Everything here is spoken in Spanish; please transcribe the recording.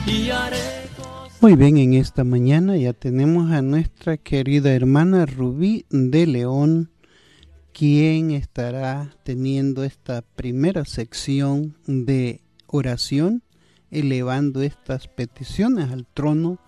Muy bien, en esta mañana ya tenemos a nuestra querida hermana Rubí de León, quien estará teniendo esta primera sección de oración, elevando estas peticiones al trono